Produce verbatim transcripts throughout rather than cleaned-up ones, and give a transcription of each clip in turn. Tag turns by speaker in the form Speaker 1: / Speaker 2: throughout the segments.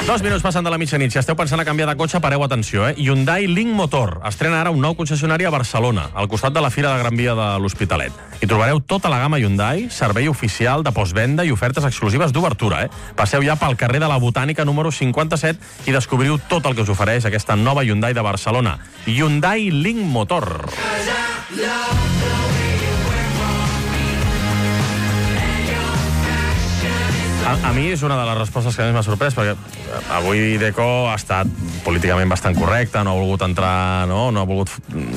Speaker 1: Dos minuts passant de la mitjanit. Si esteu pensant a canviar de cotxe, pareu atenció, eh? Hyundai Link Motor estrena ara un nou concessionari a Barcelona, al costat de la Fira de Gran Via de l'Hospitalet. Hi trobareu tota la gamma Hyundai, servei oficial de postvenda i ofertes exclusives d'obertura, eh? Passeu ja pel carrer de la Botànica número cinquanta-set i descobriu tot el que us ofereix aquesta nova Hyundai de Barcelona. Hyundai Link Motor. A, a mi és una de les respostes que més m'ha sorprès, perquè avui Deco ha estat políticament bastant correcte, no ha volgut entrar, no, no ha volgut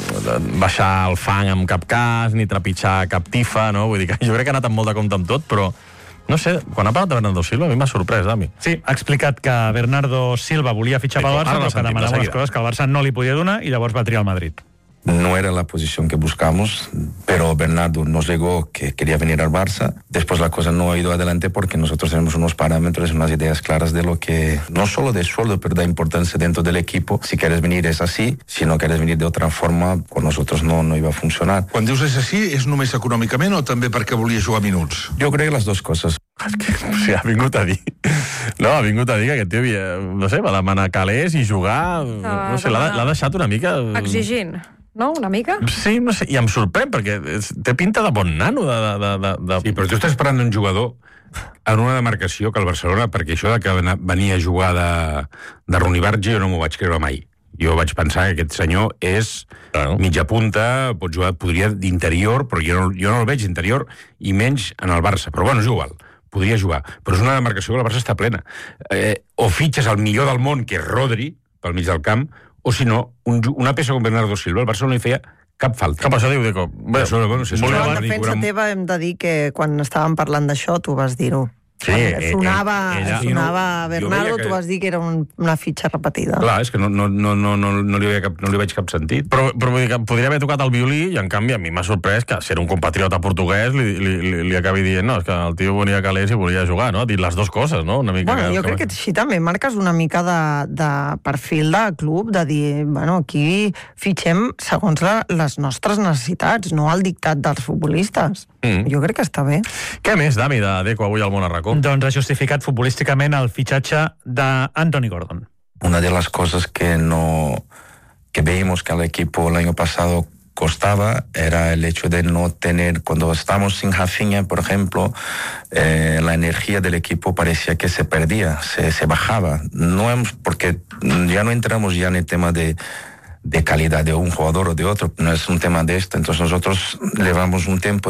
Speaker 1: baixar el fang en cap cas, ni trepitjar cap tifa, no? Vull dir que jo crec que ha anat amb molt de compte amb tot, però no sé, quan ha parlat de Bernardo Silva a mi m'ha sorprès, Dami.
Speaker 2: Sí, ha explicat que Bernardo Silva volia fitxar pel Barça, però que demanava unes coses que el Barça no li podia donar i llavors va triar el Madrid.
Speaker 3: No era la posición que buscamos, pero Bernardo nos llegó que quería venir al Barça. Después la cosa no ha ido adelante porque nosotros tenemos unos parámetros, unas ideas claras de lo que, no solo de sueldo, pero da importancia dentro del equipo. Si quieres venir es así, si no quieres venir de otra forma, con nosotros no, no iba a funcionar.
Speaker 4: Quan dius és així, és només econòmicament o també perquè volia jugar minuts?
Speaker 3: Jo crec que les dues coses.
Speaker 1: Que, o sigui, ha vingut a dir... No, ha vingut a dir que aquest tio, havia, no sé, va demanar calés i jugar... No, no sé, l'ha deixat una mica...
Speaker 5: Exigint. No? Una mica?
Speaker 1: Sí, no sé, i em sorprèn, perquè té pinta de bon nano. De, de, de, de...
Speaker 6: Sí, però tu estàs esperant un jugador en una demarcació que el Barcelona, perquè això de que venia a jugar de, de Ronibargi jo no m'ho vaig creure mai. Jo vaig pensar que aquest senyor és claro. mitja punta, pot jugar, podria d'interior, però jo no, jo no el veig d'interior, i menys en el Barça. Però bueno, és igual, podria jugar. Però és una demarcació que el Barça està plena. Eh, o fitxes el millor del món, que és Rodri, pel mig del camp, o si no, un, una peça com Bernardo Silva, el Barça no li feia cap falta.
Speaker 1: Cap això diu, Deco.
Speaker 5: Bé, això, bueno, si però en defensa teva hem de dir que quan estàvem parlant d'això tu vas dir-ho. Sí, sonava, ella, sonava no, Bernardo, que... tu vas dir que era un, una fitxa repetida.
Speaker 6: Clar, és que no, no, no, no, no, li, cap, no li veig cap sentit.
Speaker 1: Però, però vull dir que podria haver tocat el violí i, en canvi, a mi m'ha sorprès que ser un compatriota portuguès li, li, li, li acabi dient, no, és que el tio venia calés i volia jugar, no? Ha dit les dues coses, no? Una mica
Speaker 5: bueno,
Speaker 1: que,
Speaker 5: jo crec que així també marques una mica de, de perfil de club, de dir, bueno, aquí fitxem segons la, les nostres necessitats, no el dictat dels futbolistes. Mm. Jo crec que està bé.
Speaker 1: Què més, Dami, de Deco avui al Món Arracó?
Speaker 2: Doncs ha justificat futbolísticament el fitxatge d'Anthony Gordon.
Speaker 3: Una de las cosas que no que veíamos que al equipo el año pasado costaba era el hecho de no tener, cuando estamos sin Rafinha, por ejemplo, eh, la energía del equipo parecía que se perdía, se, se bajaba. No hemos, porque ya no entramos ya en el tema de de calidad de un jugador o de otro, no es un tema de esto, entonces nosotros llevamos un tiempo